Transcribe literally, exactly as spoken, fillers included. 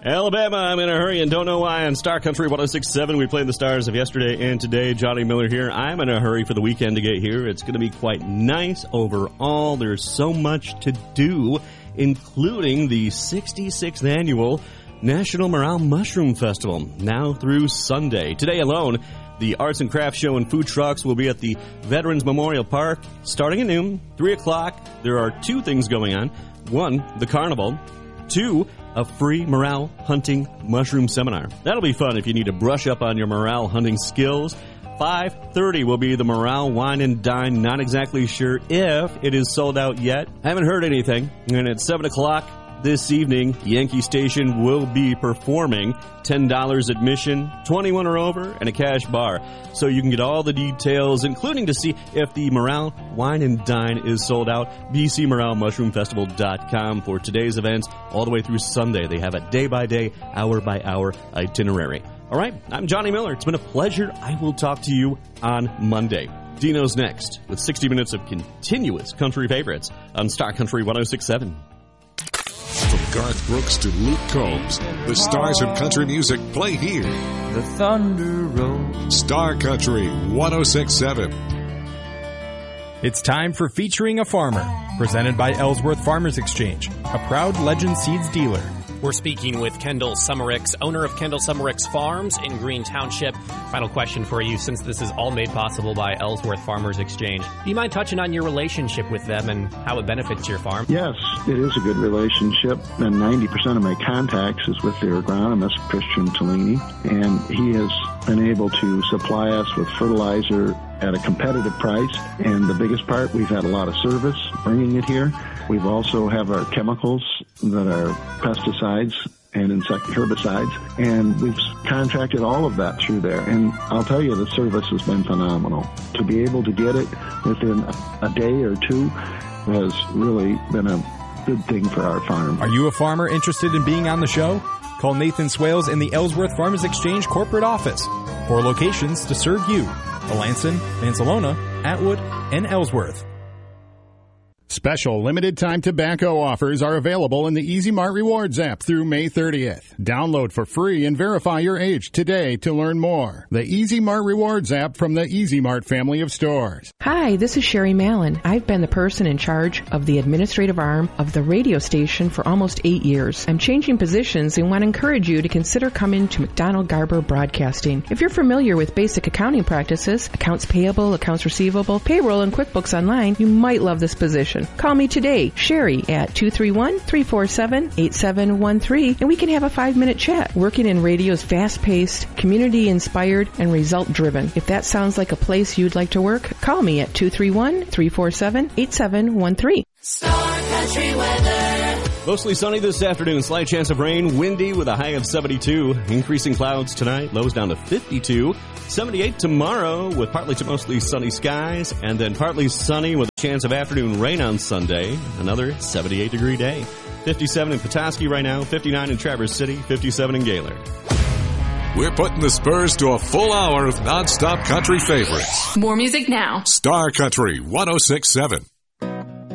Alabama, I'm in a hurry and don't know why. On Star Country one oh six point seven, we played the stars of yesterday and today. Johnny Miller here. I'm in a hurry for the weekend to get here. It's going to be quite nice overall. There's so much to do, including the sixty-sixth annual National Morale Mushroom Festival, now through Sunday. Today alone, the Arts and Crafts Show and food trucks will be at the Veterans Memorial Park starting at noon, three o'clock. There are two things going on. One, the carnival. Two, a free morale hunting mushroom seminar. That'll be fun if you need to brush up on your morale hunting skills. five thirty will be the Morale Wine and Dine. Not exactly sure if it is sold out yet. I haven't heard anything. And at seven o'clock this evening, Yankee Station will be performing. ten dollars admission, twenty-one or over, and a cash bar. So you can get all the details, including to see if the Morale Wine and Dine is sold out. b c morale mushroom festival dot com for today's events all the way through Sunday. They have a day-by-day, hour-by-hour itinerary. All right, I'm Johnny Miller. It's been a pleasure. I will talk to you on Monday. Dino's next with sixty minutes of continuous country favorites on Star Country one oh six point seven. From Garth Brooks to Luke Combs, the stars of country music play here. The thunder rolls. Star Country one oh six point seven. It's time for Featuring a Farmer, presented by Ellsworth Farmers Exchange, a proud Legend Seeds dealer. We're speaking with Kendall Summericks, owner of Kendall Summericks Farms in Green Township. Final question for you, since this is all made possible by Ellsworth Farmers Exchange. Do you mind touching on your relationship with them and how it benefits your farm? Yes, it is a good relationship, and ninety percent of my contacts is with their agronomist, Christian Tellini, and he has been able to supply us with fertilizer at a competitive price, and the biggest part, we've had a lot of service bringing it here. We've also have our chemicals that are pesticides and insect herbicides, and we've contracted all of that through there. And I'll tell you, the service has been phenomenal. To be able to get it within a day or two has really been a good thing for our farm. Are you a farmer interested in being on the show? Call Nathan Swales in the Ellsworth Farmers Exchange corporate office. Four locations to serve you: Melanson, Mansalona, Atwood, and Ellsworth. Special limited-time tobacco offers are available in the Easy Mart Rewards app through May thirtieth. Download for free and verify your age today to learn more. The Easy Mart Rewards app from the Easy Mart family of stores. Hi, this is Sherry Mallon. I've been the person in charge of the administrative arm of the radio station for almost eight years. I'm changing positions and want to encourage you to consider coming to McDonald Garber Broadcasting. If you're familiar with basic accounting practices, accounts payable, accounts receivable, payroll, and QuickBooks Online, you might love this position. Call me today, Sherry, at two three one, three four seven, eight seven one three, and we can have a five-minute chat. Working in radio's fast-paced, community-inspired, and result-driven. If that sounds like a place you'd like to work, call me at two three one, three four seven, eight seven one three. Star Country weather. Mostly sunny this afternoon. Slight chance of rain. Windy with a high of seventy-two. Increasing clouds tonight. Lows down to fifty-two. seventy-eight tomorrow with partly to mostly sunny skies. And then partly sunny with a chance of afternoon rain on Sunday. Another seventy-eight degree day. fifty-seven in Petoskey right now. fifty-nine in Traverse City. fifty-seven in Gaylord. We're putting the Spurs to a full hour of nonstop country favorites. More music now. Star Country one oh six point seven.